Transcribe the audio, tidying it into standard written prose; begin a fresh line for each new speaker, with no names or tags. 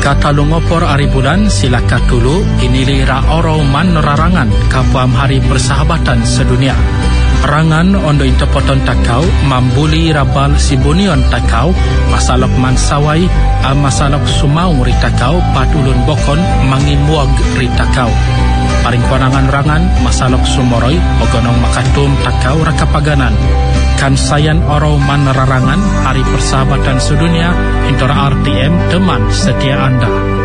Kata lungopor ari bulan silakat dulu inili ra oro man rarangan kapuam hari persahabatan sedunia. Rangan ondo interpoton takau mambuli rabal sibunion takau masalok mansawai masalok sumaung ri takau patulun bokon mangimuag ri takau. Paring konangan rangan masalok sumoroi ogonong makatum takau rakapaganan. Kan sayan oro man rarangan hari persahabatan sedunia intor RTM teman setia Anda.